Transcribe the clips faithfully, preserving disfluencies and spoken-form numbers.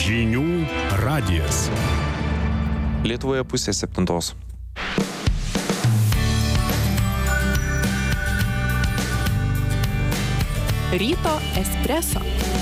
Žinių radijas. Lietuvoje pusė septintos. Ryto espreso.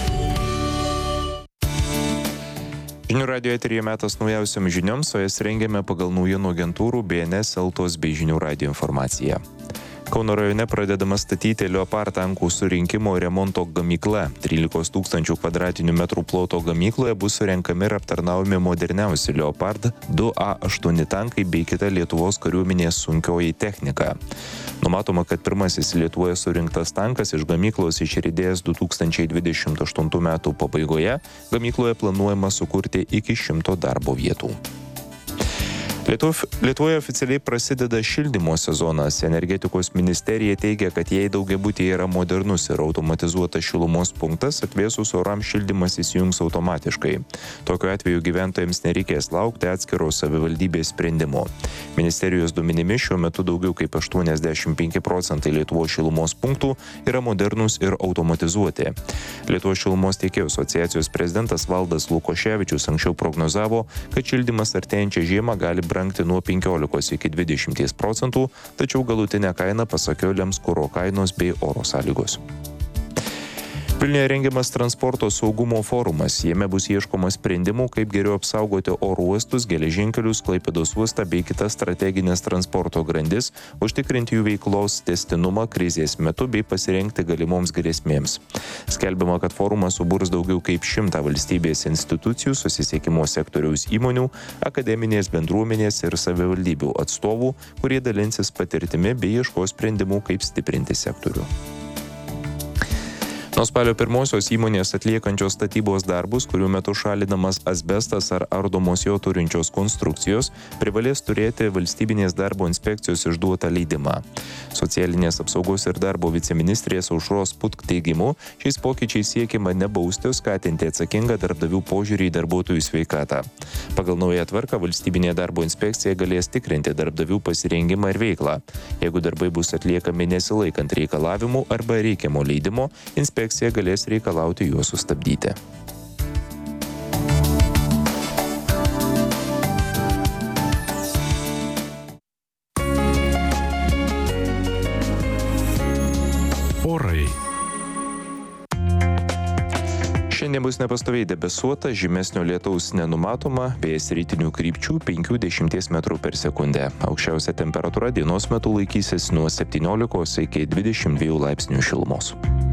Žinių radijo eteryje metas naujausiam žinioms, o jas rengiame pagal naujienų agentūrų B N S, Eltos bei Žinių radijo informaciją. Kauno rajone pradedama statyti Leopard tankų surinkimo ir remonto gamykla. trylikos tūkstančių kvadratinių metrų ploto gamykloje bus surenkami ir aptarnaujami moderniausi Leopard du A aštuoni tankai bei kita Lietuvos kariuomenės sunkioji technika. Numatoma, kad pirmasis Lietuvoje surinktas tankas iš gamyklos išriedėjęs du tūkstančiai dvidešimt aštuntų metų pabaigoje. Gamykloje planuojama sukurti iki šimto darbo vietų. Lietuvoje oficialiai prasideda šildymo sezonas. Energetikos ministerija teigia, kad jei daugiabutyje yra modernus ir automatizuotas šilumos punktas, atvėsus orams šildymas įsijungs automatiškai. Tokiu atveju gyventojams nereikės laukti atskiro savivaldybės sprendimo. Ministerijos duomenimis šiuo metu daugiau kaip aštuoniasdešimt penki procentai Lietuvos šilumos punktų yra modernus ir automatizuoti. Lietuvos šilumos tiekėjų asociacijos prezidentas Valdas Lukoševičius anksčiau prognozavo, kad šildymas artėjančią žiemą gali brangti nuo penkiolikos iki dvidešimties procentų, tačiau galutinę kainą pasak jo lems kuro kainos bei oro sąlygos. Vilniuje rengiamas transporto saugumo forumas. Jame bus ieškoma sprendimų, kaip geriau apsaugoti oro uostus, geležinkelius, Klaipėdos uostą bei kitas strateginės transporto grandis, užtikrinti jų veiklos tęstinumą krizės metu bei pasirengti galimoms grėsmėms. Skelbiama, kad forumas suburs daugiau kaip šimtą valstybės institucijų, susisiekimo sektoriaus įmonių, akademinės bendruomenės ir savivaldybių atstovų, kurie dalinsis patirtimi bei ieškos sprendimų, kaip stiprinti sektorių. Nuo spalio pirmosios įmonės atliekančios statybos darbus, kurių metu šalinamas asbestas ar ardomos jo turinčios konstrukcijos, privalės turėti valstybinės darbo inspekcijos išduotą leidimą. Socialinės apsaugos ir darbo viceministrės Aušros Putk teigimu, šiais pokyčiais siekiama nebausti, skatinti atsakingą darbdavių požiūrį į darbuotojų sveikatą. Pagal naują tvarką valstybinė darbo inspekcija galės tikrinti darbdavių pasirengimą ir veiklą. Jeigu darbai bus atliekami nesilaikant reikalavimų arba reikiamo leidimo, inspekcija Inspekcija galės reikalauti juos sustabdyti. Orai. Šiandien bus nepastoviai debesuota, žymesnio lietaus nenumatoma, vėjas rytinių krypčių penki dešimt metrų per sekundę. Aukščiausia temperatūra dienos metu laikysis nuo septyniolikos iki dvidešimt dviejų laipsnių šilumos.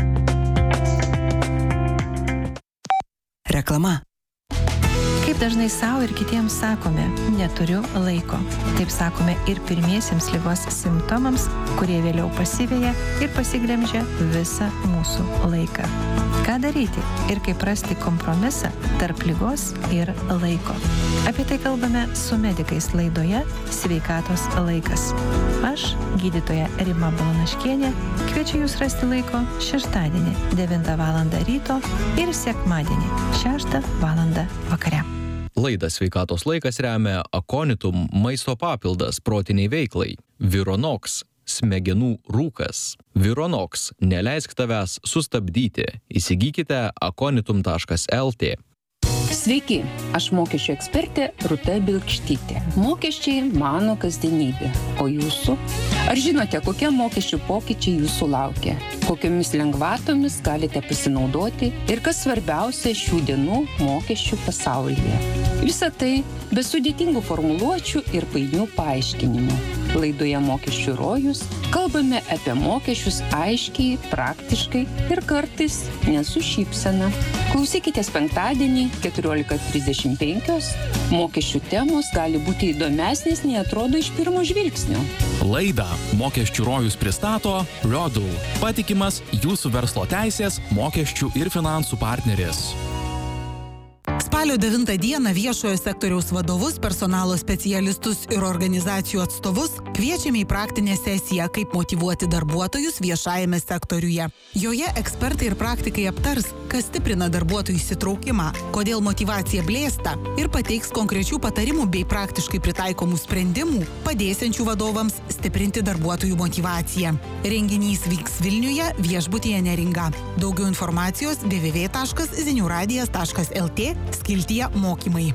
Reklama. Kaip dažnai savo ir kitiems sakome, neturiu laiko. Taip sakome ir pirmiesiems ligos simptomams, kurie vėliau pasiveja ir pasiglemžia visą mūsų laiką. Ką daryti ir kaip rasti kompromisą tarp ligos ir laiko? Apie tai kalbame su medikais laidoje Sveikatos laikas. Aš, gydytoja Rima Balanaškienė, kviečiu jūs rasti laiko šeštadienį devintą valandą ryto ir sekmadienį šeštą valandą vakare. Laidą Sveikatos laikas remia Aconitum maisto papildas protiniai veiklai, Vironox smegenų rūkas. Vironox neleisk tavęs sustabdyti. Įsigykite aconitum taškas el tė. Sveiki, aš mokesčių ekspertė Rūta Bilkštytė. Mokesčiai mano kasdienybė, o jūsų? Ar žinote, kokie mokesčių pokyčiai jūsų laukia? Kokiomis lengvatomis galite pasinaudoti ir kas svarbiausia šių dienų mokesčių pasaulyje? Visa tai be sudėtingų formuluočių ir painių paaiškinimų. Laidoje Mokesčių rojus kalbame apie mokesčius aiškiai, praktiškai ir kartais ne su šypsena. Klausykitės penktadienį keturiolika trisdešimt penkios. Mokesčių temos gali būti įdomesnės, nei atrodo iš pirmo žvilgsnio. Laidą Mokesčių rojus pristato Rodul, patikimas jūsų verslo teisės, mokesčių ir finansų partneris. Spalio devintą dieną viešojo sektoriaus vadovus, personalo specialistus ir organizacijų atstovus kviečiame į praktinę sesiją, kaip motyvuoti darbuotojus viešajame sektoriuje. Joje ekspertai ir praktikai aptars, kas stiprina darbuotojų įsitraukimą, kodėl motyvacija blėsta ir pateiks konkrečių patarimų bei praktiškai pritaikomų sprendimų, padėsiančių vadovams stiprinti darbuotojų motyvaciją. Renginys vyks Vilniuje, viešbutyje Neringa. Daugiau informacijos w w w taškas zinių radijas taškas el tė, Kiltyje mokymai.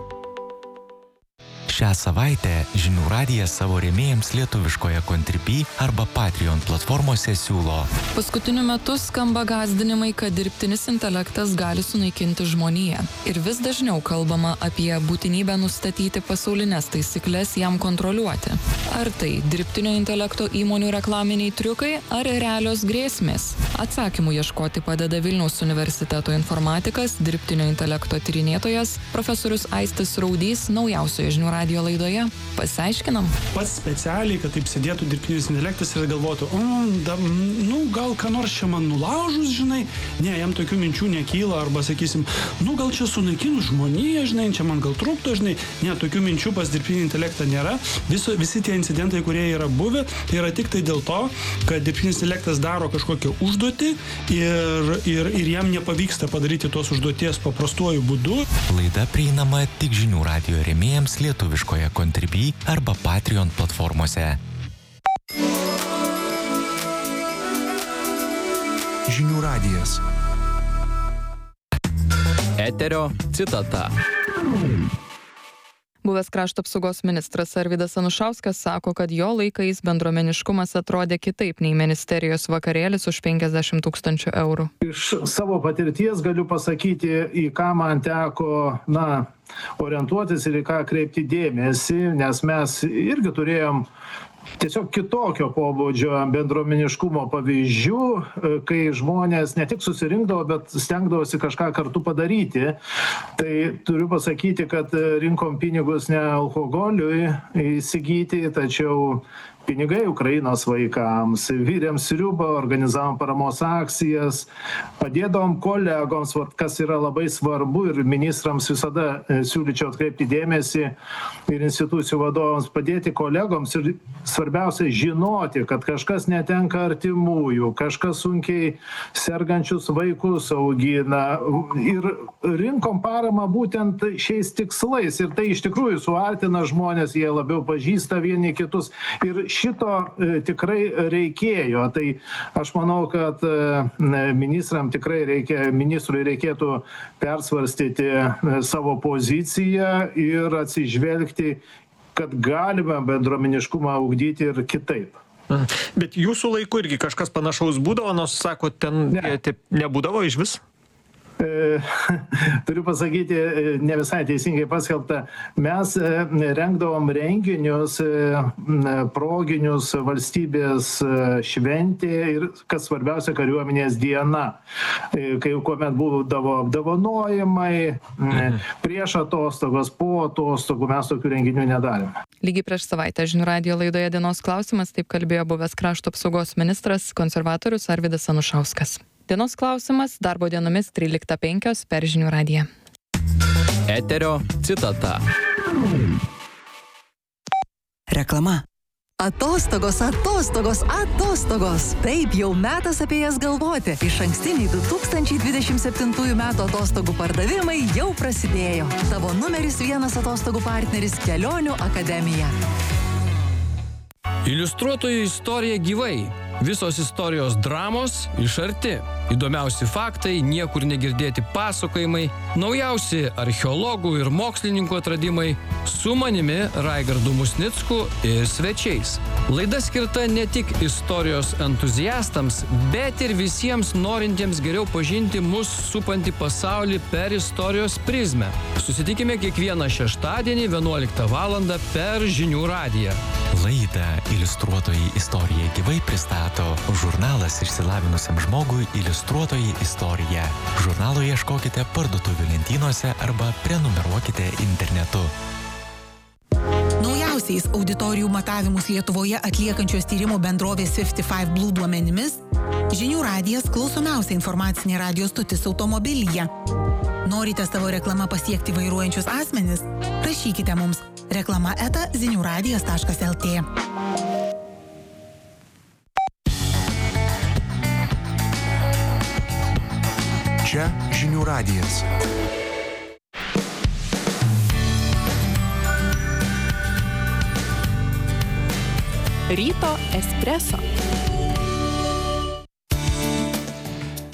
Šią savaitę Žinių radijas savo rėmėjams lietuviškoje Contribui arba Patreon platformose siūlo. Paskutiniu metu skamba gąsdinimai, kad dirbtinis intelektas gali sunaikinti žmoniją. Ir vis dažniau kalbama apie būtinybę nustatyti pasaulinės taisyklės jam kontroliuoti. Ar tai dirbtinio intelekto įmonių reklaminiai triukai, ar realios grėsmės? Atsakymų ieškoti padeda Vilniaus universiteto informatikas, dirbtinio intelekto tyrinėtojas, profesorius Aistis Raudys naujausioje Žinių radijo laidoje. Pasiaiškinam. Pats specialiai, kad taip sėdėtų dirbtinis intelektas ir galvotų, o, da, nu, gal ką nors čia man nulaužus, žinai, ne, jam tokių minčių nekyla, arba sakysim, nu, gal čia sunaikinu žmoniją, žinai, čia man gal trūktų, žinai, ne, tokių minčių pas dirbtinį intelektą nėra. Viso, visi tie incidentai, kurie yra buvę, tai yra tik tai dėl to, kad dirbtinis intelektas daro kažkokią užduotį ir, ir, ir jam nepavyksta padaryti tos užduoties paprastuoju būdu. Laida prieinama tik Žinių radijo rėmėjams lietuviškoje Contribui arba Patreon platformose. Žinių radijas. Eterio citata. Buvęs krašto apsaugos ministras Arvydas Anušauskas sako, kad jo laikais bendruomeniškumas atrodė kitaip nei ministerijos vakarėlis už penkiasdešimt tūkstančių eurų. Iš savo patirties galiu pasakyti, į ką man teko, na, orientuotis ir į ką kreipti dėmesį, nes mes irgi turėjom tiesiog kitokio pobūdžio bendruomeniškumo pavyzdžių, kai žmonės ne tik susirinkdavo, bet stengdavosi kažką kartu padaryti. Tai turiu pasakyti, kad rinkom pinigus ne alkoholiui įsigyti, tačiau pinigai Ukrainos vaikams, virėm sriubą, organizavom paramos akcijas, padėdavom kolegoms, kas yra labai svarbu ir ministrams visada siūlyčiau atkreipti dėmesį ir institucijų vadovams padėti kolegoms ir svarbiausia žinoti, kad kažkas netenka artimųjų, kažkas sunkiai sergančius vaikus augina ir rinkom paramą būtent šiais tikslais ir tai iš tikrųjų suartina žmonės, jie labiau pažįsta vieni kitus ir šito e, tikrai reikėjo. Tai aš manau, kad e, ministram tikrai reikia, ministrui reikėtų persvarstyti e, savo poziciją ir atsižvelgti, kad galime bendruomeniškumą ugdyti ir kitaip. Bet jūsų laiku irgi kažkas panašaus būdavo, nors sako, ten ne. Taip nebūdavo iš vis? Turiu pasakyti, ne visai teisingai paskelbta, mes rengdavom renginius, proginius valstybės šventė ir, kas svarbiausia, kariuomenės diena, kai kuomet būdavo apdovanojimai, mhm. prieš atostogos, po atostogų mes tokių renginių nedarėme. Lygiai prieš savaitę Žinių radijo laidoje Dienos klausimas, taip kalbėjo buvęs krašto apsaugos ministras, konservatorius Arvydas Anušauskas. Dienos klausimas darbo dienomis tryliktą penkios per Žinių radiją. Eterio citata. Reklama. Atostogos, atostogos, atostogos. Taip, jau metas apie jas galvoti. Išankstiniai du tūkstančiai dvidešimt septintųjų metų atostogų pardavimai jau prasidėjo. Tavo numeris vienas atostogų partneris Kelionių akademija. Iliustruotojų istorija gyvai. Visos istorijos dramos iš arti. Įdomiausi faktai, niekur negirdėti pasakojimai, naujausi archeologų ir mokslininkų atradimai su manimi Raigardu Musnicku ir svečiais. Laida skirta ne tik istorijos entuziastams, bet ir visiems norintiems geriau pažinti mus supantį pasaulį per istorijos prizmę. Susitikime kiekvieną šeštadienį vienuoliktą valandą per Žinių radiją. Laidą Iliustruotojai istorija gyvai pristato žurnalas išsilavinusiam žmogui Iliustruotojai istorija. Žurnalo ieškokite parduotuvių lentynose arba prenumeruokite internetu. Naujausiais auditorijų matavimus Lietuvoje atliekančios tyrimų bendrovės fifty five Blue duomenimis Žinių radijas klausomiausia informacinė radijo stotis automobilyje. Norite savo reklamą pasiekti vairuojančius asmenis? Rašykite mums reklama eta ziniuradijas taškas lt. Čia Žinių radijas. Ryto espreso.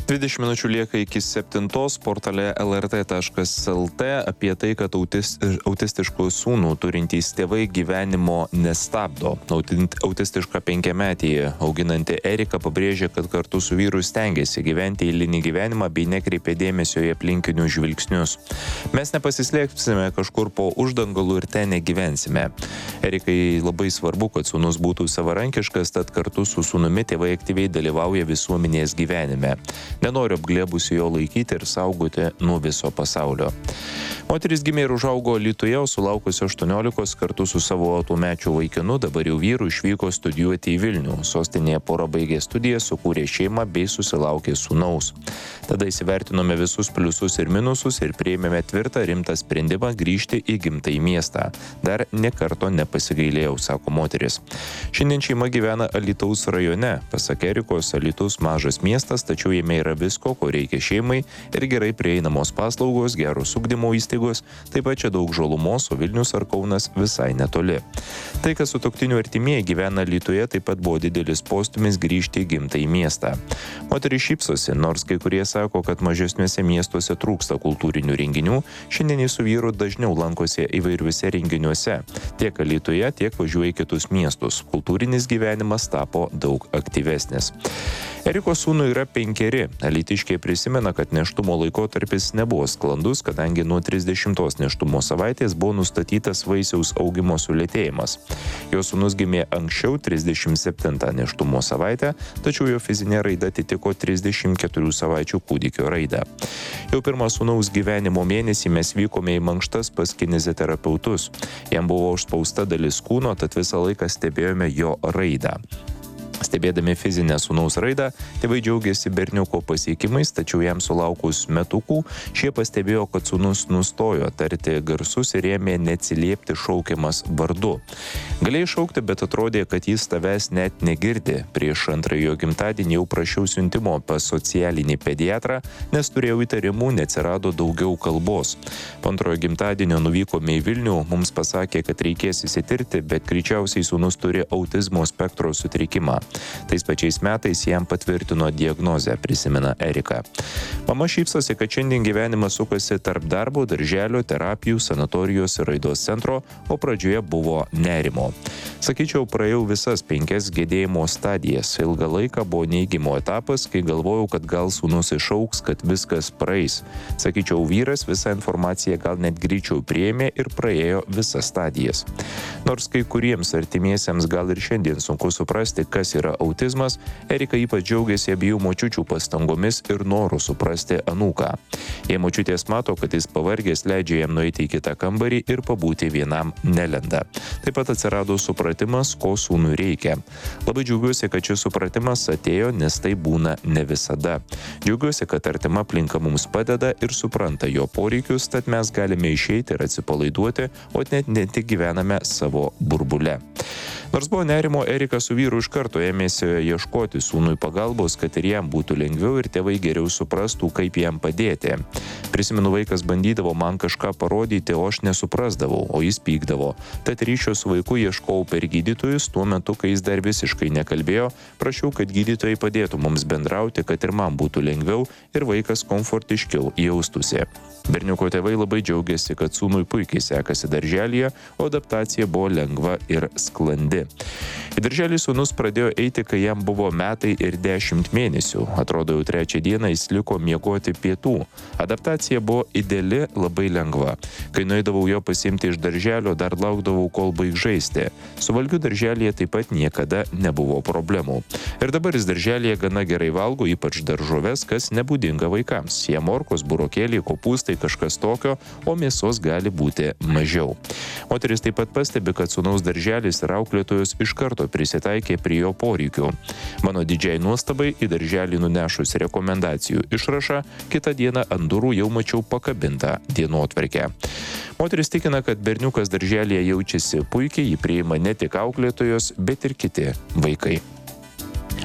dvidešimt minučių lieka iki septintos. Portale el er tė taškas el tė apie tai, kad autis, autistiškų sūnų turintys tėvai gyvenimo nestabdo. Autistišką penkiametį auginanti Erika pabrėžė, kad kartu su vyru stengiasi gyventi eilinį gyvenimą bei nekreipia dėmesio į aplinkinių žvilgsnius. Mes nepasislėpsime kažkur po uždangalu ir ten negyvensime. Erikai labai svarbu, kad sūnus būtų savarankiškas, tad kartu su sūnumi tėvai aktyviai dalyvauja visuomenės gyvenime. Nenoriu apglėbusi jo laikyti ir saugoti nuo viso pasaulio. Moteris gimė ir užaugo Alytuje, o sulaukusi aštuoniolikos kartu su savo tuomečiu vaikinu, dabar jau vyru išvyko studijuoti į Vilnių. Sostinėje pora baigė studijas, sukūrė šeimą bei susilaukė sūnaus. Tada įsivertinome visus pliusus ir minusus ir priėmėme tvirtą rimtą sprendimą grįžti į gimtąjį miestą. Dar nė karto nepasigailėjau, sako moteris. Šiandien šeima gyvena Alytaus rajone. Pasak Erikos, Alytus mažas miestas, tačiau jame yra visko, ko reikia šeimai ir gerai prieinamos paslaugos, geros ugdymo įstaigos, taip pat čia daug žalumos, o Vilnius ar Kaunas visai netoli. Tai, kad sutuoktinių artimieji gyvena Alytuje, taip pat buvo didelis postūmis grįžti į gimtąjį miestą. Moteris šypsosi, nors kai kurie sako, kad mažesniuose miestuose trūksta kultūrinių renginių, šiandien jis su vyru dažniau lankosi įvairiuose renginiuose. Tiek Alytuje, tiek važiuoja į kitus miestus. Kultūrinis gyvenimas tapo daug aktyvesnis. Erikos sūnui yra penkeri. Alytiškiai prisimena, kad nėštumo laikotarpis nebuvo sklandus, kadangi nuo trisdešimtos nėštumo savaitės buvo nustatytas vaisiaus augimo sulėtėjimas. Jo sūnus gimė anksčiau, trisdešimt septintą nėštumo savaitę, tačiau jo fizinė raida atitiko trisdešimt keturių savaičių kūdikio raidą. Jau pirmą sūnaus gyvenimo mėnesį mes vykome į mankštas pas kineziterapeutus. Jam buvo užspausta dalis kūno, tad visą laiką stebėjome jo raidą. Stebėdami fizinę sūnaus raidą, tėvai džiaugiasi berniuko pasiekimais, tačiau jam sulaukus metukų, šie pastebėjo, kad sūnus nustojo tarti garsus ir ėmė neatsiliepti šaukiamas vardu. Galėjai šaukti, bet atrodė, kad jis tavęs net negirdi. Prieš antrąjį jo gimtadienį jau prašiau siuntimo pas socialinį pediatrą, nes turėjau įtarimų, neatsirado daugiau kalbos. Po antrojo gimtadienio nuvykome į Vilnių, mums pasakė, kad reikės įsitirti, bet greičiausiai sūnus turi autizmo spektro sutrikimą. Tais pačiais metais jam patvirtino diagnozę, prisimena Erika. Mama šypsosi, kad šiandien gyvenimas sukasi tarp darbo, darželio, terapijų, sanatorijos ir raidos centro, o pradžioje buvo nerimo. Sakyčiau, praėjau visas penkias gedėjimo stadijas. Ilgą laiką buvo neigimo etapas, kai galvojau, kad gal sūnus išauks, kad viskas praeis. Sakyčiau, vyras visą informaciją gal net greičiau priėmė ir praėjo visas stadijas. Nors kai kuriems artimiesiems gal ir šiandien sunku suprasti, kas yra autizmas, Erika ypač džiaugiasi abiejų močiučių pastangomis ir noru suprasti anūką. Jei močiutės mato, kad jis pavargęs, leidžia jam nueiti į kitą kambarį ir pabūti vienam nelenda. Taip pat atsirado supratimas, ko sūnui reikia. Labai džiaugiuosi, kad šis supratimas atėjo, nes tai būna ne visada. Džiaugiuosi, kad artima aplinka mums padeda ir supranta jo poreikius, tad mes galime išeiti ir atsipalaiduoti, o net ne tik gyvename savo burbule. Nors buvo nerimo, Erika su vyru iš karto ėmėsi ieškoti sūnui pagalbos, kad ir jam būtų lengviau ir tėvai geriau suprastų, kaip jam padėti. Prisimenu, vaikas bandydavo man kažką parodyti, o aš nesuprasdavau, o jis pykdavo. Tad ryšio su vaiku ieškojau per gydytojus, tuo metu, kai jis dar visiškai nekalbėjo, prašiau, kad gydytojai padėtų mums bendrauti, kad ir man būtų lengviau ir vaikas komfortiškiau jaustųsi. Berniuko tėvai labai džiaugiasi, kad sūnui puikiai sekasi darželyje, o adaptacija buvo lengva ir sklandi. Į darželį sūnus pradėjo eiti, kai jam buvo metai ir dešimt mėnesių. Atrodo, jau trečią dieną jis liko miegoti pietų. Adaptacija buvo ideali, labai lengva. Kai nueidavau jo pasiimti iš darželio, dar laukdavau, kol baig žaisti. Su valgiu darželyje taip pat niekada nebuvo problemų. Ir dabar jis darželyje gana gerai valgo, ypač daržoves, kas nebūdinga vaikams. Jie morkos, burokėliai, kopūstai, kažkas tokio, o mėsos gali būti mažiau. Moteris taip pat pastebi, kad sūnaus darželis ir auklėtojos iš karto prisitaikė prie jo poreikių. Mano didžiai nuostabai į darželį nunešus rekomendacijų išrašą, kitą dieną ant durų jau mačiau pakabintą dienotvarkę. Moteris tikina, kad berniukas darželyje jaučiasi puikiai, jį priima ne tik auklėtojos, bet ir kiti vaikai.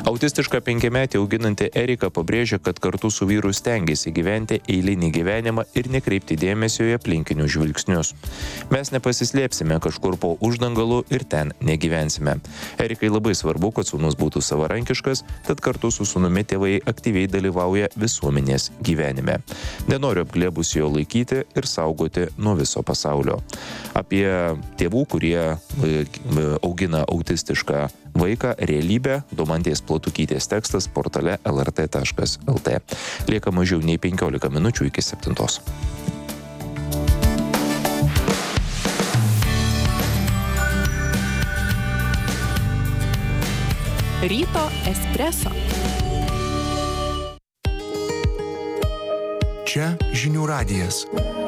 Autistišką penkiametį auginanti Erika pabrėžia, kad kartu su vyru stengiasi gyventi eilinį gyvenimą ir nekreipti dėmesio į aplinkinių žvilgsnius. Mes nepasislėpsime kažkur po uždangalu ir ten negyvensime. Erikai labai svarbu, kad sūnus būtų savarankiškas, tad kartu su sūnumi tėvai aktyviai dalyvauja visuomenės gyvenime. Nenoriu apglėbus jo laikyti ir saugoti nuo viso pasaulio. Apie tėvų, kurie augina autistišką vaiką realybę, Domantės Plotukytės tekstas portale el er tė taškas el tė. Lieka mažiau nei penkiolika minučių iki septintos. Ryto espreso. Čia žinių radijas.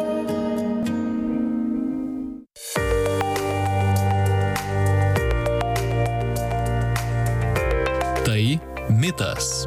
Tai mitas.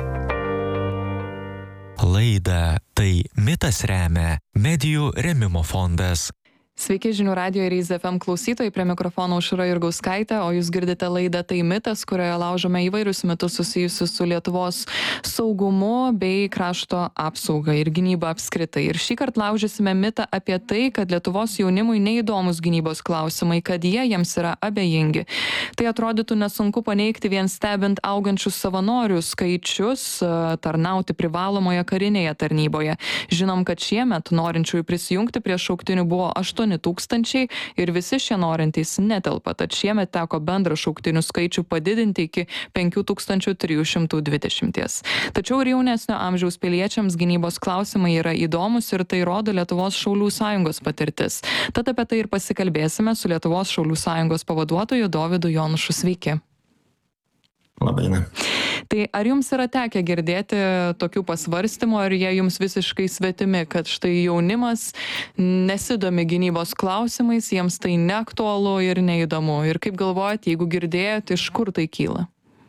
Laidą Tai mitas remia Medijų rėmimo fondas. Sveiki žinių radijo ir Ryz ef em klausytojai, prie mikrofono Aušra Jurgauskaitė, o jūs girdite laidą Tai mitas, kurioje laužome įvairius mitus susijusius su Lietuvos saugumu bei krašto apsauga ir gynyba apskritai. Ir šį kartą laužysime mitą apie tai, kad Lietuvos jaunimui neįdomus gynybos klausimai, kad jie jiems yra abejingi. Tai atrodytų nesunku paneigti vien stebint augančius savanorių skaičius tarnauti privalomoje karinėje tarnyboje. Žinom, kad šiemet norinčiųjų prisijungti prie šauktinių buvo aštuoni tūkstančiai ir visi šie norintys netelpa, tad šiemet teko bendrą šauktinių skaičių padidinti iki penkių tūkstančių trijų šimtų dvidešimt. Tačiau ir jaunesnio amžiaus piliečiams gynybos klausimai yra įdomus ir tai rodo Lietuvos Šaulių sąjungos patirtis. Tad apie tai ir pasikalbėsime su Lietuvos Šaulių sąjungos pavaduotoju Dovydu Jonušu. Sveiki. Labadiena. Tai ar jums yra tekę girdėti tokių pasvarstymų, ar jie jums visiškai svetimi, kad štai jaunimas nesidomi gynybos klausimais, jiems tai neaktualu ir neįdomu? Ir kaip galvojat, jeigu girdėjot, iš kur tai kyla?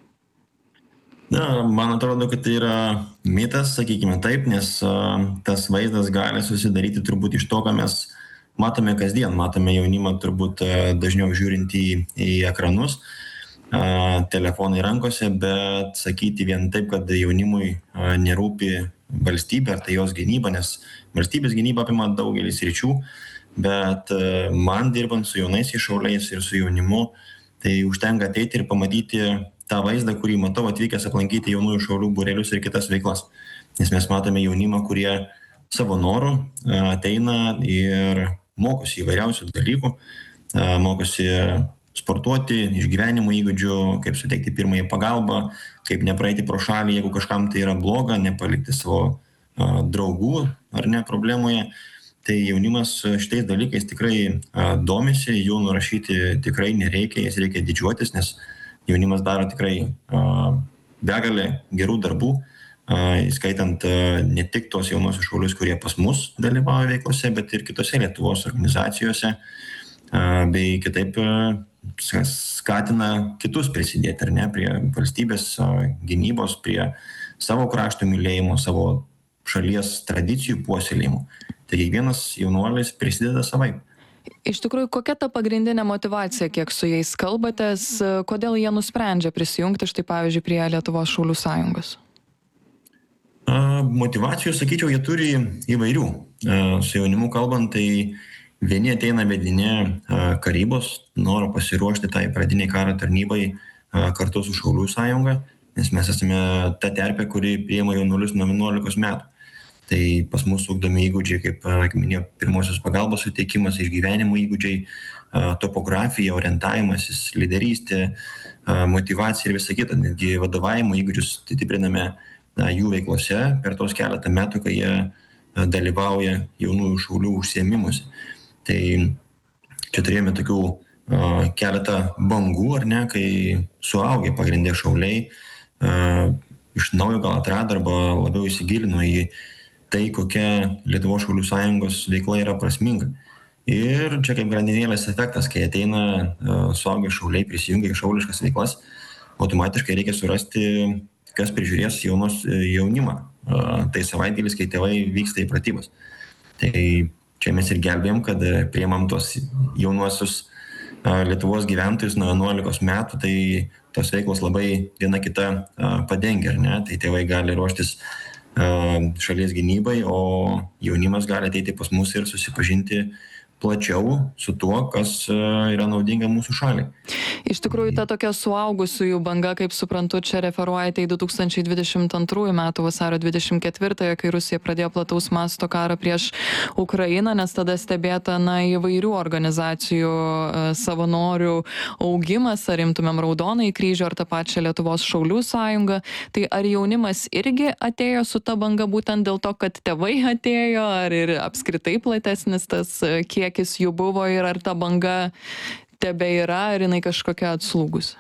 Na, man atrodo, kad tai yra mitas, sakykime taip, nes uh, tas vaizdas gali susidaryti turbūt iš to, ką mes matome kasdien. Matome jaunimą turbūt uh, dažniau žiūrint į, į ekranus, telefonai rankose, bet sakyti vien taip, kad jaunimui nerūpi valstybė ar tai jos gynyba, nes valstybės gynyba apima daugelį sričių, bet man dirbant su jaunais šauliais ir su jaunimu, tai užtenka ateiti ir pamatyti tą vaizdą, kurį matau atvykęs aplankyti jaunųjų šaulių būrelius ir kitas veiklas. Nes mes matome jaunimą, kurie savo norų ateina ir mokosi įvairiausių dalykų, mokosi sportuoti, išgyvenimo įgūdžių, kaip suteikti pirmąją pagalbą, kaip nepraeiti pro šalį, jeigu kažkam tai yra bloga, nepalikti savo a, draugų ar ne problemoje. Tai jaunimas šitais dalykais tikrai a, domisi, jų nurašyti tikrai nereikia, jais reikia didžiuotis, nes jaunimas daro tikrai a, begalę gerų darbų, a, įskaitant a, ne tik tos jaunosius šaulius, kurie pas mus dalyvauja veiklose, bet ir kitose Lietuvos organizacijose, a, bei kitaip a, skatina kitus prisidėti, ar ne, prie valstybės gynybos, prie savo krašto mylėjimo, savo šalies tradicijų puoselėjimo. Tai kiekvienas jaunuolis prisideda savaip. Iš tikrųjų, kokia ta pagrindinė motyvacija, kiek su jais kalbatės, kodėl jie nusprendžia prisijungti štai pavyzdžiui prie Lietuvos Šaulių sąjungos? Motyvacijų, sakyčiau, jie turi įvairių. Su jaunimu kalbant, tai vieni ateina vedini karybos, noro pasiruošti tai pradiniai karo tarnybai kartu su Šaulių sąjunga, nes mes esame ta terpė, kuri priima jaunuolius nuo vienuolikos metų. Tai pas mus ugdomi įgūdžiai, kaip, kaip minėjau, pirmosios pagalbos suteikimas, išgyvenimo įgūdžiai, topografija, orientavimasis, lyderystė, motyvacija ir visa kita. Netgi vadovavimo įgūdžius stipriname jų veiklose per tos keletą metų, kai jie dalyvauja jaunųjų šaulių užsiėmimuose. Tai čia turėjome tokių uh, keletą bangų, ar ne, kai suaugę pagrindė šauliai uh, iš naujo gal atrado arba labiau įsigilino į tai, kokia Lietuvos Šaulių sąjungos veikla yra prasminga. Ir čia kaip grandinėlės efektas, kai ateina uh, suaugę šauliai, prisijungia į šauliškas veiklas, automatiškai reikia surasti, kas prižiūrės jaunos, jaunimą. Uh, tai savaitgalis, kai tėvai vyksta į pratybas. Tai čia mes ir gelbėjom, kad priemam tos jaunuosius Lietuvos gyventojus nuo vienuolikos metų, tai tos veiklos labai viena kita padengia, ar ne? Tai tėvai gali ruoštis šalies gynybai, o jaunimas gali ateiti pas mus ir susipažinti plačiau su tuo, kas yra naudinga mūsų šaliai. Iš tikrųjų, ta tokia suaugusiųjų banga, kaip suprantu, čia referuojate į du tūkstančiai dvidešimt antrųjų metų vasario dvidešimt ketvirtąją, kai Rusija pradėjo plataus masto karą prieš Ukrainą, nes tada stebėta na, įvairių organizacijų savanorių augimas, ar imtumėm Raudonąjį kryžių, ar tą pačią Lietuvos šaulių sąjungą. Tai ar jaunimas irgi atėjo su ta banga būtent dėl to, kad tėvai atėjo, ar ir apskritai platesnis tas kiekis jų buvo ir ar ta banga tebe yra, ar jinai kažkokia atslūgus?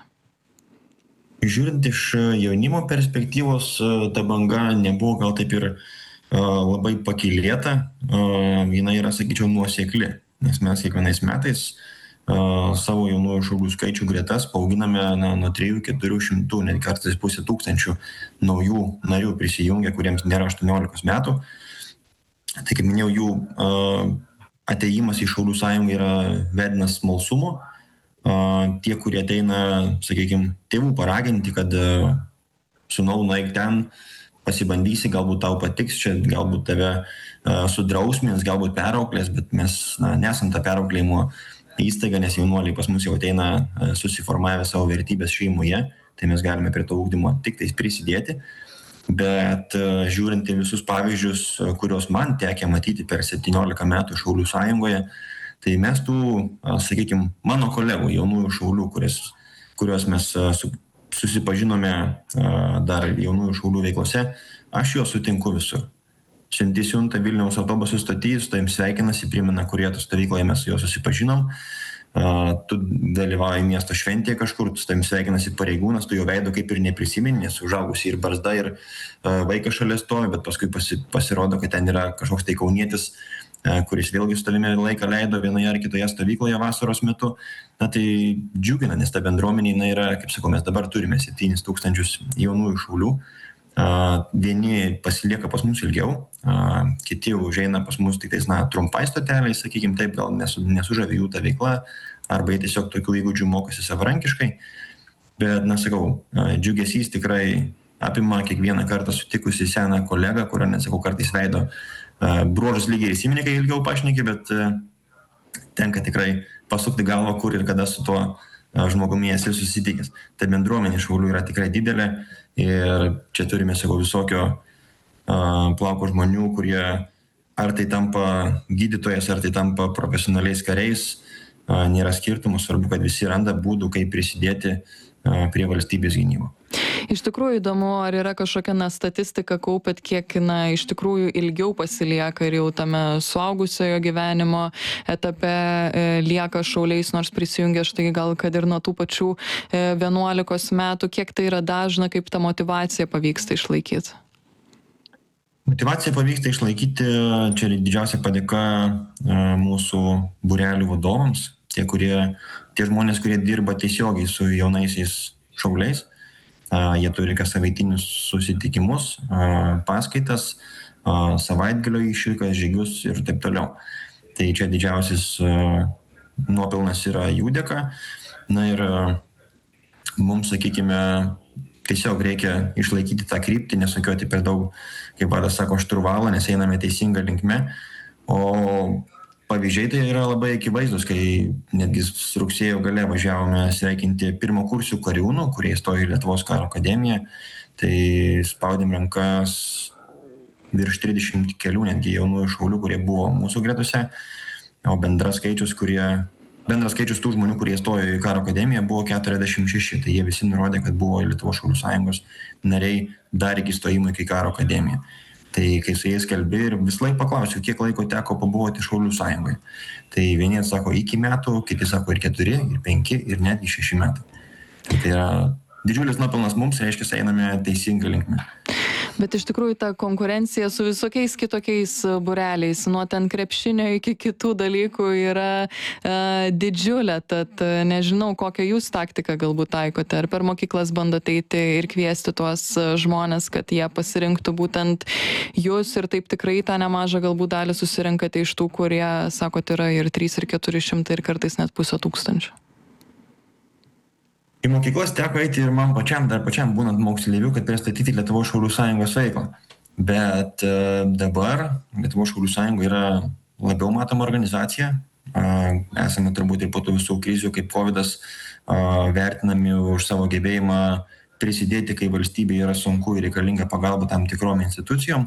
Žiūrint iš jaunimo perspektyvos, ta banga nebuvo gal taip ir labai pakylėta, jinai yra, sakyčiau, nuosekli, nes mes kiekvienais metais savo jaunųjų šaulių skaičių gretas paauginame na, nuo trijų iki keturių šimtų, net kartais pusė tūkstančių naujų narių prisijungia, kuriems nėra aštuoniolikos metų. Tai kaip minėjau, jų atėjimas į Šaulių sąjungą yra vedinas smalsumo. Tie, kurie ateina, sakykime, tėvų paraginti, kad sūnau, nueik ten, pasibandysi, galbūt tau patiks, čia galbūt tave sudrausmins, galbūt perauklės, bet mes na, nesam tą perauklėjimo įstaiga, nes jaunuoliai pas mus jau ateina susiformavę savo vertybės šeimoje, tai mes galime prie to ugdymo tik tais prisidėti. Bet žiūrint į visus pavyzdžius, kuriuos man tekė matyti per septyniolika metų Šaulių sąjungoje, tai mes tų, sakykime, mano kolegų, jaunųjų šaulių, kurios, kuriuos mes susipažinome dar jaunųjų šaulių veiklose, aš juos sutinku visur. Siunti siunta Vilniaus autobusų stoty, su tavim sveikinasi, primena, kurie tu stovykloje mes su juo susipažinom. Tu dalyvauji miesto šventėje kažkur, tu su tavim sveikinasi pareigūnas, tu jo veido kaip ir neprisimeni, nes užaugusi ir barzda, ir vaikas šalia stovi, bet paskui pasi, pasirodo, kad ten yra kažkoks tai kaunietis, kuris vėlgi su tavimi laiką leido vienoje ar kitoje stovykloje vasaros metu. Na tai džiugina, nes ta bendruomenė na, yra, kaip sakau, mes dabar turime septynis tūkstančius jaunųjų šaulių. Vieni pasilieka pas mus ilgiau, kiti užeina pas mus tik tais, na, trumpai stoteliai, sakykime taip, gal nesu, nesužavė jų ta veikla, arba jie tiesiog tokių įgūdžių mokosi savarankiškai. Bet, na, sakau, džiugesys tikrai apima kiekvieną kartą sutikusi seną kolegą, kurio, nesakau, kartais veido bruožus lygiai įsiminė, kai ilgiau pašnekė, bet tenka tikrai pasukti galvą, kur ir kada su tuo žmogumi esi susitikęs. Ta bendruomenė Šaulių yra tikrai didelė ir čia turime, sakau, visokio uh, plauko žmonių, kurie ar tai tampa gydytojas, ar tai tampa profesionaliais kariais, uh, nėra skirtumų, svarbu, kad visi randa būdų, kaip prisidėti uh, prie valstybės gynybo. Iš tikrųjų įdomu, ar yra kažkokia na, statistika kaupėt, kiek na, iš tikrųjų ilgiau pasilieka ir jau tame suaugusiojo gyvenimo etape e, lieka šauliais, nors prisijungia štai gal kad ir nuo tų pačių e, vienuolikos metų, kiek tai yra dažna, kaip ta motyvacija pavyksta išlaikyti? Motyvacija pavyksta išlaikyti, čia didžiausia padėka e, mūsų būrelių vadovams, tie, kurie, tie žmonės, kurie dirba tiesiogiai su jaunaisiais šauliais. Jie turi kas savaitinius susitikimus, paskaitas, savaitgalio išvykas, žygius ir taip toliau. Tai čia didžiausias nuopelnas yra jų dėka. Na ir mums, sakykime, tiesiog reikia išlaikyti tą kryptį, nesukioti per daug, kaip vadas sako, šturvalą, nes einame teisinga linkme. O pavyzdžiai tai yra labai akivaizdus, kai netgi rugsėjo gale važiavome sveikinti pirmo kursių kariūnų, kurie įstojo į Lietuvos karo akademiją. Tai spaudėm rankas virš trisdešimt kelių netgi jaunųjų šaulių, kurie buvo mūsų gretose, o bendras skaičius, kurie, bendras skaičius tų žmonių, kurie įstojo į karo akademiją, buvo keturiasdešimt šeši. Tai jie visi nurodė, kad buvo Lietuvos Šaulių sąjungos nariai dar iki stojimo į karo akademiją. Tai kai su jais kalbi ir vis laik paklausiu, kiek laiko teko pabuvoti Šaulių sąjungoje. Tai vieni sako iki metų, kiti sako ir keturi, ir penki, ir netgi šeši metai. Tai yra didžiulis nuopelnas mums, reiškia, einame teisinga linkme. Bet iš tikrųjų ta konkurencija su visokiais kitokiais būreliais, nuo ten krepšinio iki kitų dalykų yra e, didžiulė, tad nežinau, kokią jūs taktiką galbūt taikote, ar per mokyklas bandote eiti ir kviesti tuos žmonės, kad jie pasirinktų būtent jūs ir taip tikrai tą nemažą galbūt dalį susirinkate iš tų, kurie, sakot, yra ir trys, ir keturi šimtai, ir kartais net pusę tūkstančio. Į mokyklas teko eiti ir man pačiam, dar pačiam būnant moksleiviu, kad pristatyti Lietuvos Šaulių sąjungos veiklą. Bet dabar Lietuvos Šaulių sąjunga yra labiau matoma organizacija. Esame turbūt ir po tų visų krizių, kaip kovidas, vertinami už savo gebėjimą prisidėti, kai valstybė yra sunku ir reikalinga pagalba tam tikrom institucijom.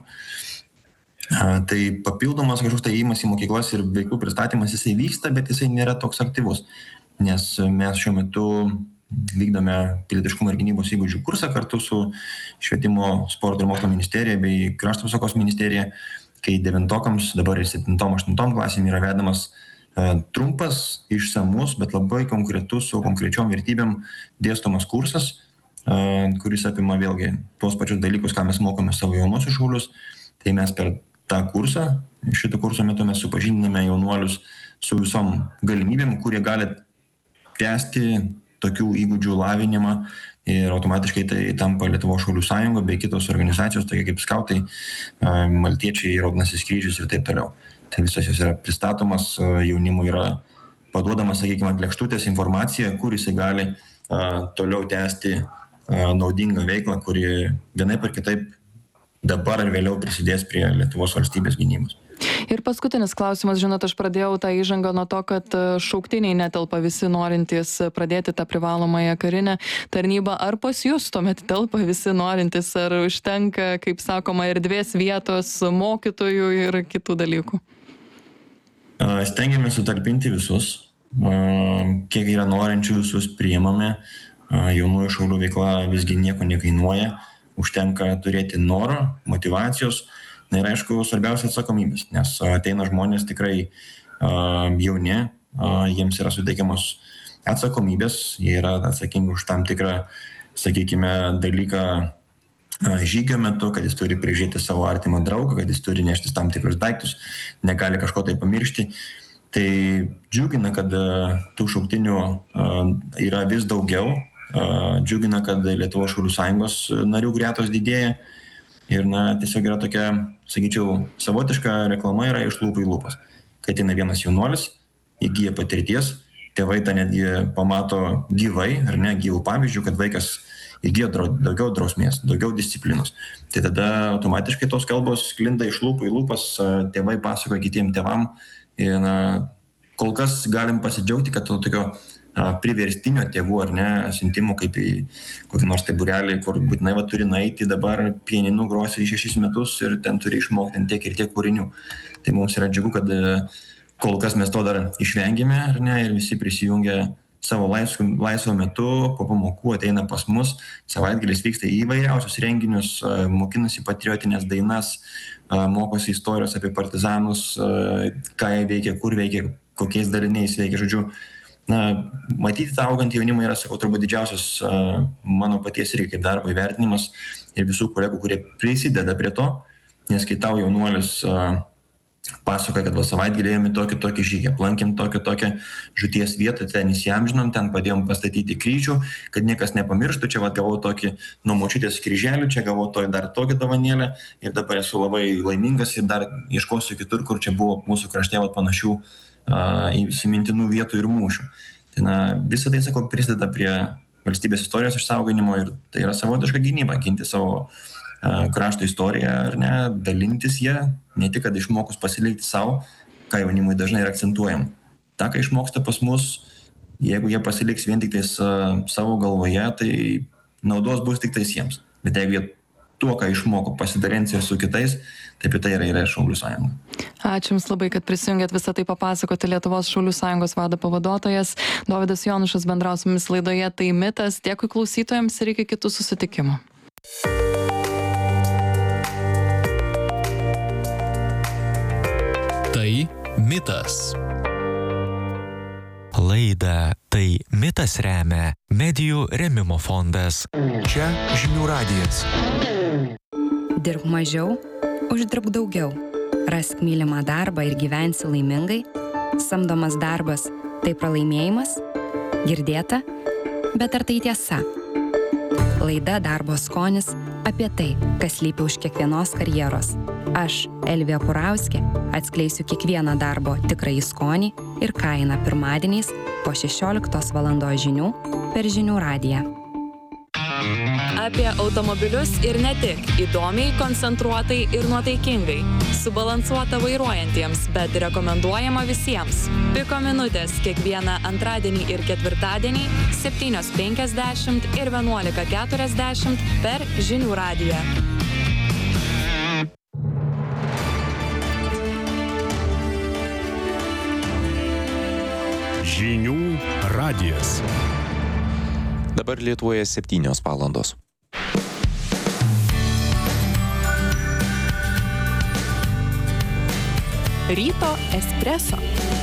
Tai papildomas kažkoks tai įėjimas į mokyklas ir veiklų pristatymas jisai vyksta, bet jisai nėra toks aktyvus. Nes mes šiuo metu vykdome pilietiškumo ir gynybos įgūdžių kursą kartu su Švietimo, sporto ir mokslo ministerija bei Krašto apsaugos ministerija, kai devintokams, dabar ir septintom, aštuntom klasėm yra vedamas trumpas, išsamus, bet labai konkretus, su konkrečiom vertybėm dėstomas kursas, kuris apima vėlgi tuos pačius dalykus, ką mes mokome savo jaunuosius šaulius. Tai mes per tą kursą, šito kurso metu mes supažindiname jaunuolius su visom galimybėm, kurie gali tęsti tokių įgūdžių lavinimą ir automatiškai tai tampa Lietuvos Šaulių sąjunga bei kitos organizacijos, tokie kaip skautai, maltiečiai, Raudonasis kryžius ir taip toliau. Tai visos jos yra pristatomas, jaunimui yra paduodama, sakykime, ant lėkštutės informacija, kur jisai gali a, toliau tęsti a, naudingą veiklą, kuri vienaip ar kitaip dabar ar vėliau prisidės prie Lietuvos valstybės gynybos. Ir paskutinis klausimas, žinot, aš pradėjau tą įžangą nuo to, kad šauktiniai netelpa visi norintys pradėti tą privalomąją karinę tarnybą. Ar pas jūs tuomet telpa visi norintys, ar užtenka, kaip sakoma, erdvės vietos mokytojų ir kitų dalykų? Stengiamės sutalpinti visus. Kiek yra norinčių, visus priimame. Jaunųjų šaulių veikla visgi nieko nekainuoja. Užtenka turėti noro, motyvacijos. Na ir aišku, svarbiausia atsakomybės, nes ateina žmonės tikrai uh, jauni, uh, jiems yra suteikiamos atsakomybės, jie yra atsakingi už tam tikrą, sakykime, dalyką uh, žygio metu, kad jis turi prižiūrėti savo artimą draugą, kad jis turi neštis tam tikrus daiktus, negali kažko tai pamiršti. Tai džiugina, kad uh, tų šauktinių uh, yra vis daugiau, uh, džiugina, kad Lietuvos Šaulių sąjungos narių gretos didėja. Ir na, tiesiog yra tokia, sakyčiau, savotiška reklama yra iš lūpų į lūpas. Kai ateina vienas jaunuolis, įgyja patirties, tėvai tą netgi pamato gyvai, ar ne, gyvų pavyzdžių, kad vaikas įgyja daugiau drausmės, daugiau disciplinos. Tai tada automatiškai tos kalbos sklinda iš lūpų į lūpas, tėvai pasakoja kitiem tėvam. Ir na, kol kas galim pasidžiaugti, kad to tokio priverstinio tėvų ar ne, siuntimų kaip į kokį nors tai būrelį, kur būtinai va turi nueiti dabar pianinu grosi į šešis metus ir ten turi išmokti tiek ir tiek kūrinių. Tai mums yra džiugu, kad kol kas mes to dar išvengėme ar ne, ir visi prisijungia savo laisvo, laisvo metu, po pamokų ateina pas mus, savaitgalis vyksta į įvairiausius renginius, mokinasi patriotinės dainas, mokosi istorijos apie partizanus, ką jie veikia, kur veikia, kokiais daliniais veikia, žodžiu. Na, matyti tą augantį jaunimą yra, sakau, turbūt didžiausias uh, mano paties irgi kaip darbo įvertinimas ir visų kolegų, kurie prisideda prie to, nes kai tau jaunuolis uh, pasakoja, kad va savaitgalį ėjome tokį tokį žygį, aplankėm tokį tokią žūties vietą, ten įsiamžinom, ten padėjom pastatyti kryžių, kad niekas nepamirštų, čia va gavau tokį nuo močiutės kryželį, čia gavau to dar tokį dovanėlę ir dabar esu labai laimingas ir dar ieškosiu kitur, kur čia buvo mūsų krašte va panašių įsimintinų vietų ir mūšių. Tai na, visą tai, sakau, prisideda prie valstybės istorijos išsauganimo ir tai yra savotiška gynyba, ginti savo a, krašto istoriją ar ne, dalintis ją, ne tik, kad išmokus pasilikti savo, ką jaunimui dažnai ir akcentuojam. Ta, ką išmoksta pas mus, jeigu jie pasiliks vien tik tais a, savo galvoje, tai naudos bus tik tais jiems. Bet jeigu jie tuo, ką išmoko, pasidalins ir su kitais, tai apie tai yra ir Šaulių sąjunga. Ačiū Jums labai, kad prisijungėt visą tai papasakoti. Lietuvos Šaulių sąjungos vado pavaduotojas Dovydas Jonušas bendravo su mumis laidoje Tai mitas. Dėkui klausytojams ir iki kitų susitikimų. Tai mitas. Laidą Tai mitas remia Medijų rėmimo fondas. Čia Žinių radijas. Dirbk mažiau, uždirbk daugiau. Rask mylimą darbą ir gyvensi laimingai. Samdomas darbas – tai pralaimėjimas? Girdėta? Bet ar tai tiesa? Laida Darbo skonis apie tai, kas slypi už kiekvienos karjeros. Aš, Elvija Purauskė, atskleisiu kiekvieną darbo tikrąjį skonį ir kainą pirmadieniais po šešioliktos valandos žinių per Žinių radiją. Apie automobilius ir ne tik. Įdomiai, koncentruotai ir nuotaikingai. Subalansuota vairuojantiems, bet rekomenduojama visiems. Piko minutės kiekvieną antradienį ir ketvirtadienį septynios penkiasdešimt ir vienuolika keturiasdešimt per Žinių radiją. Žinių radijas. Dabar Lietuvoje septynios valandos. Ryto espreso.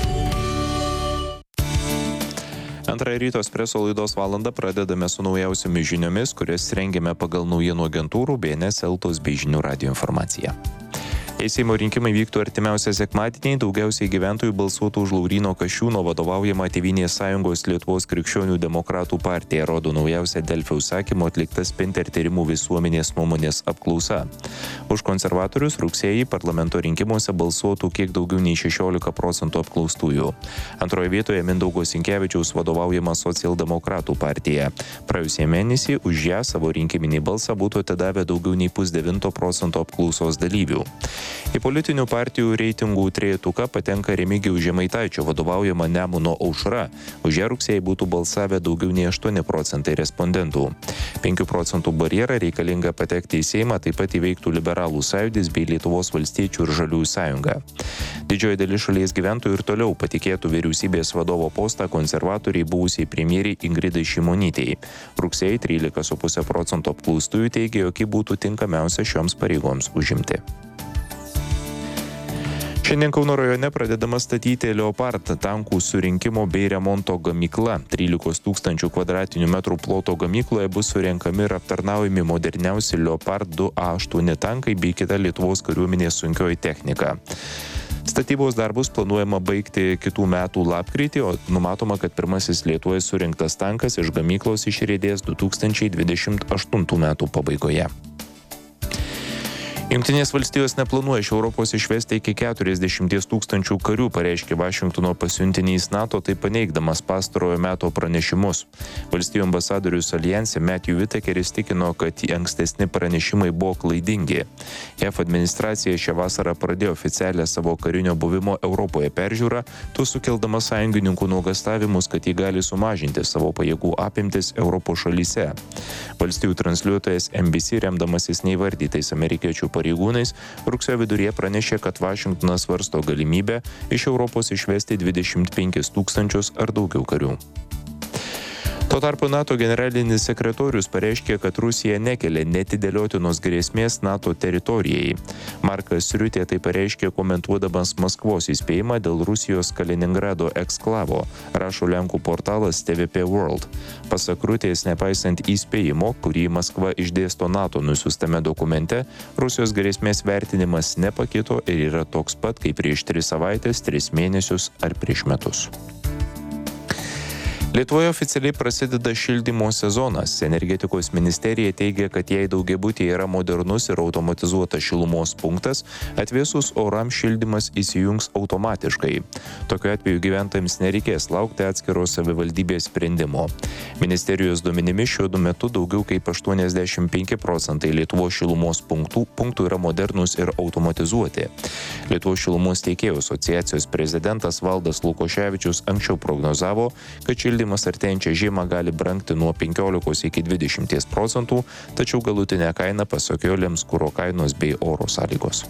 Antrąją Ryto espreso laidos valandą pradedame su naujausiomis žiniomis, kurias rengiame pagal naujienų agentūrų B N S, Eltos bei Žinių radijo informaciją. Jei Seimo rinkimai vyktų artimiausią sekmadienį, daugiausiai gyventojų balsuotų už Lauryno Kasčiūno vadovaujamą Tėvynės sąjungos Lietuvos krikščionių demokratų partiją, rodo naujausia Delfi užsakymu atlikta Spinter tyrimų visuomenės nuomonės apklausa. Už konservatorius rugsėjį parlamento rinkimuose balsuotų kiek daugiau nei šešiolika procentų apklaustųjų. Antroje vietoje Mindaugo Sinkevičiaus vadovaujama Socialdemokratų partija. Praėjusį mėnesį už ją savo rinkiminį balsą būtų atidavę daugiau nei pusdevinto procento apklausos dalyvių. Į politinių partijų reitingų trejetuką patenka Remigijaus Žemaitaičio vadovaujama Nemuno aušra. Už ją rugsėjį būtų balsavę daugiau nei aštuoni procentai respondentų. penkių procentų barjerą reikalinga patekti į Seimą taip pat įveiktų Liberalų sąjūdis bei Lietuvos valstiečių ir Žaliųjų sąjunga. Didžioji dalis šalies gyventojų ir toliau patikėtų vyriausybės vadovo postą konservatoriai buvusiai premjerei Ingridai Šimonytei. Rugsėjį trylika su puse procento apklaustųjų teigė, jog ji būtų tinkamiausia šioms pareigoms užimti. Šiandien Kauno rajone pradedama statyti Leopard tankų surinkimo bei remonto gamykla. trylikos tūkstančių kvadratinių metrų ploto gamykloje bus surenkami ir aptarnaujami moderniausi Leopard du A aštuoni tankai bei kita Lietuvos kariuomenės sunkioji technika. Statybos darbus planuojama baigti kitų metų lapkritį, o numatoma, kad pirmasis Lietuvoje surinktas tankas iš gamyklos išriedės du tūkstančiai dvidešimt aštuntų metų pabaigoje. Jungtinės valstijos neplanuoja iš Europos išvesti iki keturiasdešimties tūkstančių karių, pareiškė Vašingtono pasiuntinys NATO, tai paneigdamas pastarojo meto pranešimus. Valstijų ambasadorius aljanse Matthew Whitakeris tikino, kad ankstesni pranešimai buvo klaidingi. J A V administracija šią vasarą pradėjo oficialią savo karinio buvimo Europoje peržiūrą, tuo sukeldama sąjungininkų nuogąstavimus, kad jį gali sumažinti savo pajėgų apimtis Europos šalyse. Valstijų transliuotojas N B C, remdamasis neįvardytais amerikiečių pareigūnais, rugsėjo viduryje pranešė, kad Vašingtonas svarsto galimybę iš Europos išvesti dvidešimt penkis tūkstančius ar daugiau karių. Tuo tarpu NATO generalinis sekretorius pareiškė, kad Rusija nekelia neatidėliotinos grėsmės NATO teritorijai. Markas Riutė tai pareiškė, komentuodamas Maskvos įspėjimą dėl Rusijos Kaliningrado eksklavo, rašo lenkų portalas T V P World. Pasak Riutės, nepaisant įspėjimo, kurį Maskva išdėsto NATO nusiųstame dokumente, Rusijos grėsmės vertinimas nepakito ir yra toks pat kaip prieš tris savaitės, tris mėnesius ar prieš metus. Lietuvoje oficialiai prasideda šildymo sezonas. Energetikos ministerija teigia, kad jei daugiabutyje yra modernus ir automatizuotas šilumos punktas, atvėsus orams šildymas įsijungs automatiškai. Tokiu atveju gyventojams nereikės laukti atskiro savivaldybės sprendimo. Ministerijos duomenimis šiuo metu daugiau kaip aštuoniasdešimt penki procentai Lietuvos šilumos punktų, punktų yra modernus ir automatizuoti. Lietuvos šilumos teikėjų asociacijos prezidentas Valdas Lukoševičius anksčiau prognozavo, kad šildymas artėjančią žiemą gali brangti nuo penkiolikos iki dvidešimties procentų, tačiau galutinę kainą pasak jo lems kuro kainos bei oro sąlygos.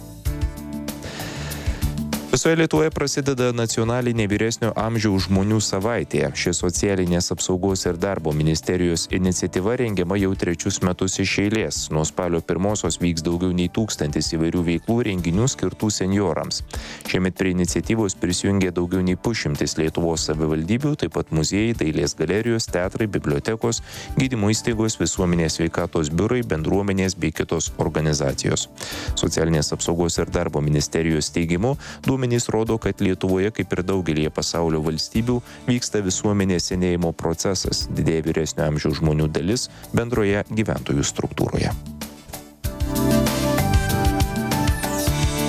Visoje Lietuvoje prasideda nacionalinė vyresnio amžiaus žmonių savaitė. Ši socialinės apsaugos ir darbo ministerijos iniciatyva rengiama jau trečius metus iš eilės. Nuo spalio pirmosios vyks daugiau nei tūkstantis įvairių veiklų renginių skirtų senjorams. Šiemet prie iniciatyvos prisijungė daugiau nei pusšimtis Lietuvos savivaldybių, taip pat muziejai, dailės galerijos, teatrai, bibliotekos, gydymo įstaigos, visuomenės sveikatos biurai, bendruomenės bei kitos organizacijos. Socialinės apsaugos ir darbo ministerijos teigimu, duomenys rodo, kad Lietuvoje, kaip ir daugelėje pasaulio valstybių, vyksta visuomenės senėjimo procesas, didėja vyresnio amžiaus žmonių dalis bendroje gyventojų struktūroje.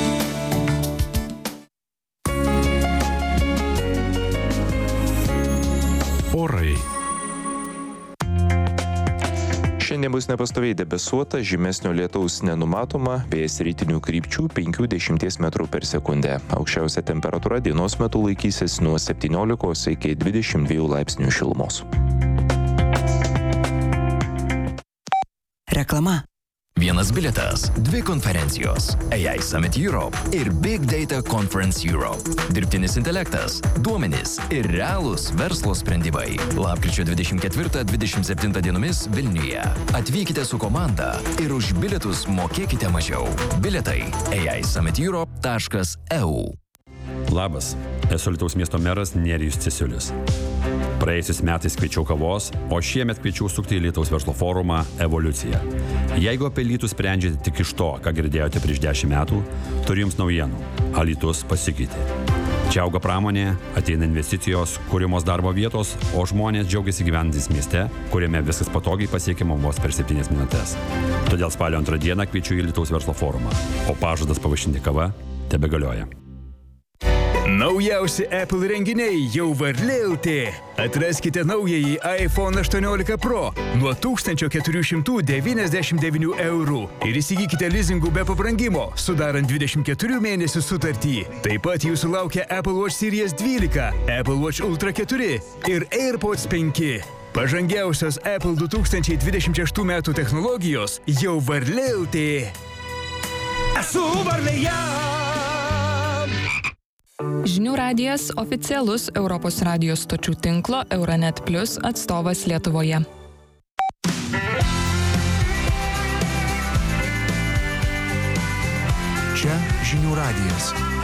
Orai. Šiandien bus nepastoviai debesuota, žymesnio lietaus nenumatoma, vėjas rytinių krypčių penki dešimties metrų per sekundę. Aukščiausia temperatūra dienos metu laikysis nuo septyniolikos iki dvidešimt dviejų laipsnių šilumos. Reklama. Vienas bilietas, dvi konferencijos – A I Summit Europe ir Big Data Conference Europe. Dirbtinis intelektas, duomenys ir realūs verslo sprendimai. Lapkričio dvidešimt ketvirtą dvidešimt septintą dienomis Vilniuje. Atvykite su komanda ir už bilietus mokėkite mažiau. Bilietai a i summit europe taškas e u. Labas, esu Alytaus miesto meras Nerijus Cesiulis. Praėjusiais metais kviečiau kavos, o šiemet kviečiau sukti į Alytaus verslo forumą Evoliucija. Jeigu apie Alytų sprendžiate tik iš to, ką girdėjote prieš dešimt metų, turiu jums naujienų. Alytus pasikeitė. Čia auga pramonė, ateina investicijos, kūrimos darbo vietos, o žmonės džiaugiasi gyvenantys mieste, kuriame viskas patogiai pasiekiama vos per septynias minutės. Todėl spalio antrą dieną kviečiu į Alytaus verslo forumą, o pažadas pavaišinti kava tebegalioja. Naujausi Apple renginiai jau Varlė L T. Atraskite naująjį iPhone aštuoniolika Pro nuo tūkstančio keturių šimtų devyniasdešimt devynių eurų ir įsigykite lizingų be pabrangimo, sudarant dvidešimt keturių mėnesių sutartį. Taip pat jūsų laukia Apple Watch Series dvylika, Apple Watch Ultra keturi ir AirPods penki. Pažangiausios Apple du tūkstančiai dvidešimt šeštų metų technologijos jau Varlė L T. Esu Varlėje! Žinių radijas oficialus Europos radijos stočių tinklo Euronet Plus atstovas Lietuvoje. Čia Žinių radijas.